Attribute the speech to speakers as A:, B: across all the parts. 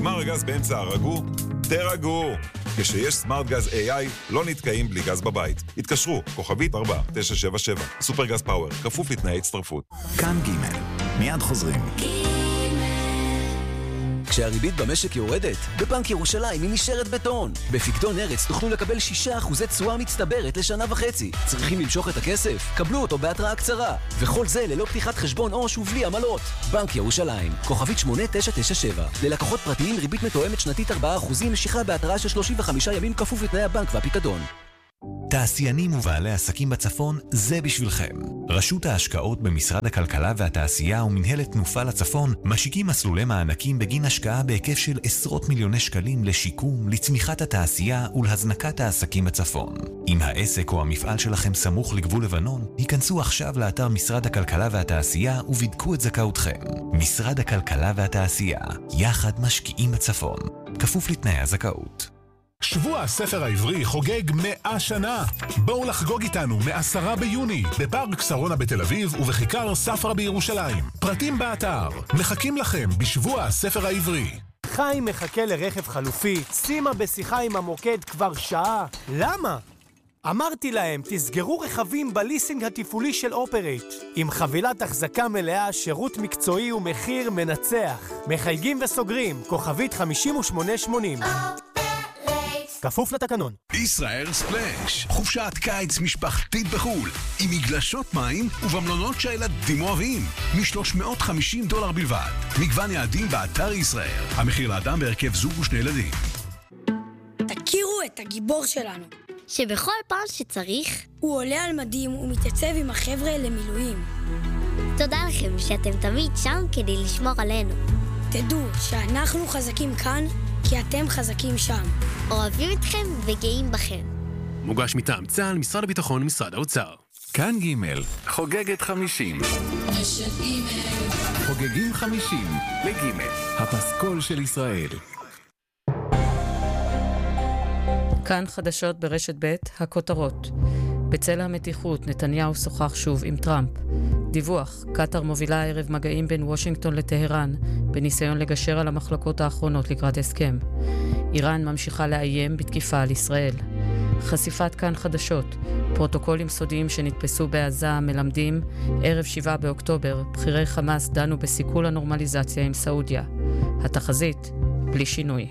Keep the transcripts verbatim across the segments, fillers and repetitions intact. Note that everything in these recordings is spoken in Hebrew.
A: נגמר הגז באמצע הרגו? תרגו! כשיש סמארט גז איי איי, לא נתקעים בלי גז בבית. התקשרו, כוכבית ארבע תשע שבע שבע. סופר גז פאוור, כפוף לתנאי הצטרפות.
B: כאן ג' מיד חוזרים.
C: כשהריבית במשק יורדת, בבנק ירושלים היא נשארת בטון. בפיקדון ארץ תוכלו לקבל שישה אחוזי תשואה מצטברת לשנה וחצי. צריכים למשוך את הכסף? קבלו אותו בהתראה קצרה. וכל זה ללא פתיחת חשבון עו"ש ובלי עמלות. בנק ירושלים, כוכבית שמונה תשע תשע שבע. ללקוחות פרטיים ריבית מתואמת שנתית ארבעה אחוז, משיכה בהתראה של שלושים וחמישה ימים כפוף לתנאי הבנק והפיקדון.
B: תעשיינים ובעלי עסקים בצפון, זה בשבילכם. רשות ההשקעות במשרד הכלכלה והתעשייה ומנהלת תנופה לצפון משיקים מסלולי מענקים בגין השקעה בהיקף של עשרות מיליוני שקלים לשיקום, לצמיחת התעשייה ולהזנקת העסקים בצפון. אם העסק או המפעל שלכם סמוך לגבול לבנון, היכנסו עכשיו לאתר משרד הכלכלה והתעשייה ובדקו את זכאותכם. משרד הכלכלה והתעשייה, יחד משקיעים בצפון. כפוף לתנאי הזכאות.
D: שבוע הספר העברי חוגג מאה שנה. בואו לחגוג איתנו מעשרה ביוני בפארק שרונה בתל אביב ובכיכר ספרא בירושלים. פרטים באתר. מחכים לכם בשבוע הספר העברי.
E: חיים מחכה לרכב חלופי, שימה בשיחה עם המוקד כבר שעה. למה? אמרתי להם, תסגרו רכבים בליסינג התפעולי של אופרייט. עם חבילת החזקה מלאה, שירות מקצועי ומחיר מנצח. מחייגים וסוגרים, כוכבית חמישים ושמונה שמונים. כפוף לתקנון.
F: ישראל ספלאש, חופשת קיץ משפחתית בחול, עם מגלשות מים ובמלונות שהילדים אוהבים, מ-שלוש מאות וחמישים דולר בלבד. מגוון יעדים באתר ישראל. המחיר לאדם בהרכב זוג ושני ילדים.
G: תכירו את הגיבור שלנו,
H: שבכל פעם שצריך
G: הוא עולה על מדים ומתייצב עם החבר'ה למילואים.
H: תודה לכם שאתם תמיד שם כדי לשמור עלינו.
G: תדעו שאנחנו חזקים כאן כי אתם חזקים שם.
H: אוהבים אתכם וגאים בכם.
I: מוגש מטעם צה"ל, משרד הביטחון ומשרד האוצר.
B: כאן ג' חוגגת חמישים.
J: רשת ג'
B: חוגגים חמישים לג' הפסקול של ישראל.
K: כאן חדשות ברשת ב' הכותרות. בצל המתיחות, נתניהו שוחח שוב עם טראמפ. דיווח, קטר מובילה הערב מגעים בין וושינגטון לטהרן, בניסיון לגשר על המחלוקות האחרונות לקראת הסכם. איראן ממשיכה לאיים בתקיפה על ישראל. חשיפת כאן חדשות, פרוטוקולים סודיים שנתפסו בעזה מלמדים, ערב שבעה באוקטובר, בחירי חמאס דנו בסיכול הנורמליזציה עם סעודיה. התחזית, בלי שינוי.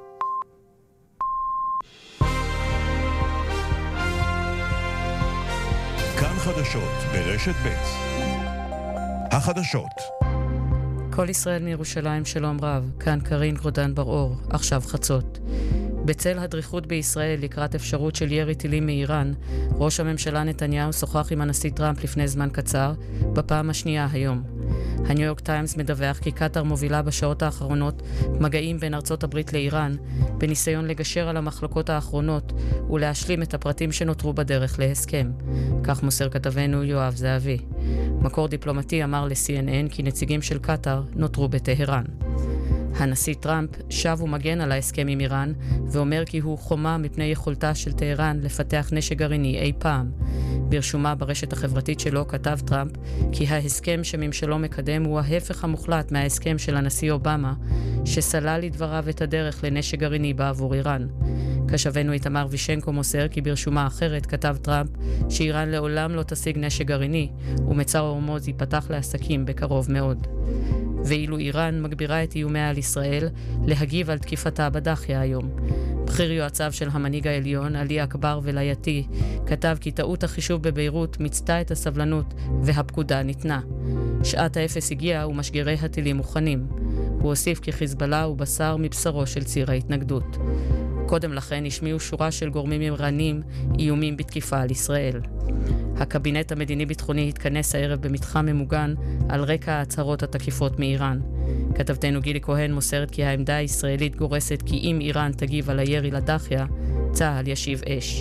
L: כאן חדשות ברשת ב' החדשות.
K: כל ישראל מירושלים, שלום רב. כאן קרין גרודן בר-אור, עכשיו חצות. בצל הדריכות בישראל לקראת אפשרות של ירי טילים מאיראן, ראש הממשלה נתניהו שוחח עם הנשיא טראמפ לפני זמן קצר, בפעם השנייה היום. הניו יורק טיימס מדווח כי קטר מובילה בשעות האחרונות מגעים בין ארצות הברית לאיראן, בניסיון לגשר על המחלוקות האחרונות ולהשלים את הפרטים שנותרו בדרך להסכם. כך מוסר כתבנו יואב זהבי. מקור דיפלומטי אמר ל-סי אן אן כי נציגים של קטר נותרו בטהרן. הנשיא טראמפ שב ומגן על ההסכם עם איראן, ואומר כי הוא חומה מפני יכולתה של טהרן לפתח נשק גרעיני אי פעם. ברשומה ברשת החברתית שלו כתב טראמפ כי ההסכם שממשלו מקדם הוא ההפך המוחלט מההסכם של הנשיא אובמה, שסלל לדבריו את הדרך לנשק גרעיני בעבור איראן. כשבנו איתמר וישנקו מוסר כי ברשומה אחרת כתב טראמפ שאיראן לעולם לא תשיג נשק גרעיני, ומצר הורמוז ייפתח לעסקים בקרוב מאוד. ואילו איראן מגבירה את איומיה על ישראל, להגיב על תקיפתה בדחיה היום. בכיר יועציו של המנהיג העליון, עלי אכבר ולייתי, כתב כי טעות החישוב בביירות מצתה את הסבלנות והפקודה ניתנה. שעת האפס הגיעה ומשגרי הטילים מוכנים. הוא הוסיף כי חיזבאללה הוא בשר מבשרו של ציר ההתנגדות. קודם לכן השמיעו שורה של גורמים איראנים איומים בתקיפה על ישראל. הקבינט המדיני-ביטחוני התכנס הערב במתחם ממוגן על רקע ההצהרות התקיפות מאיראן. כתבתנו גילי כהן מוסרת כי העמדה הישראלית גורסת כי אם איראן תגיב על הירי לדחיה, צה"ל ישיב אש.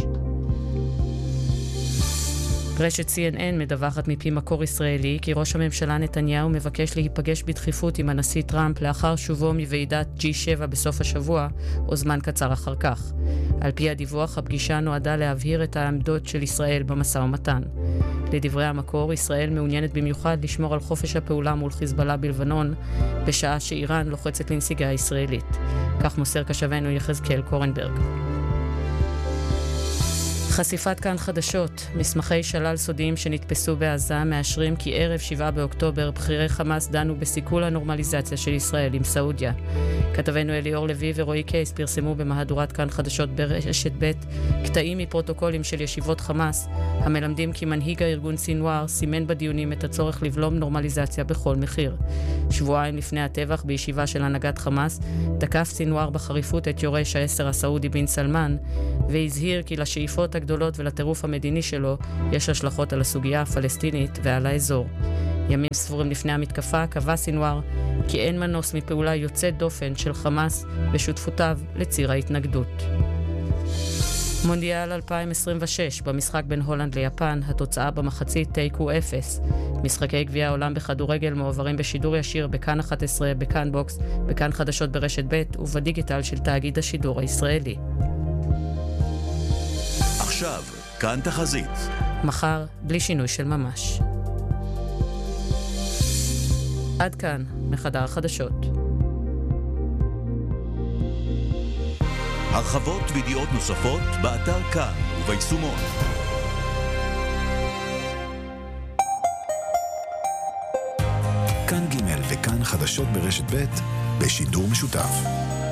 K: רשת סי אן אן מדווחת מפי מקור ישראלי כי ראש הממשלה נתניהו מבקש להיפגש בדחיפות עם הנשיא טראמפ לאחר שובו מוועידת ג'י שבע בסוף השבוע או זמן קצר אחר כך. על פי הדיווח, הפגישה נועדה להבהיר את העמדות של ישראל במשא ומתן. לדברי המקור, ישראל מעוניינת במיוחד לשמור על חופש הפעולה מול חיזבאללה בלבנון, בשעה שאיראן לוחצת לנסיגה הישראלית. כך מוסר קשבנו יחזקאל קורנברג. חשיפת כאן חדשות, מסמכי שלל סודיים שנתפסו בעזה מאשרים כי ערב שבעה באוקטובר בכירי חמאס דנו בסיכול הנורמליזציה של ישראל עם סעודיה. כתבנו אליאור לוי ורועי קייס פרסמו במהדורת כאן חדשות ברשת ב' קטעים מפרוטוקולים של ישיבות חמאס המלמדים כי מנהיג הארגון סינואר סימן בדיונים את הצורך לבלום נורמליזציה בכל מחיר. שבועיים לפני הטבח בישיבה של הנהגת חמאס תקף סינואר בחריפות את יורש העשר הסעודי בן סלמן והזהיר כי לשאיפות הגדולות ולטירוף המדיני שלו יש השלכות על הסוגיה הפלסטינית ועל האזור. ימים ספורים לפני המתקפה קבע סינואר כי אין מנוס מפעולה יוצאת דופן של חמאס ושותפותיו לציר ההתנגדות. מונדיאל אלפיים עשרים ושש, במשחק בין הולנד ליפן, התוצאה במחצית תיקו אפס. משחקי גביע העולם בכדורגל מועברים בשידור ישיר בכאן אחת עשרה, בכאן בוקס, בכאן חדשות ברשת ב' ובדיגיטל של תאגיד השידור הישראלי.
L: עכשיו, כאן תחזית.
K: מחר, בלי שינוי של ממש. עד כאן, מחדר החדשות.
L: הרחבות וידיעות נוספות באתר כאן וביישומון.
M: כאן ג' וכאן חדשות ברשת ב' בשידור משותף.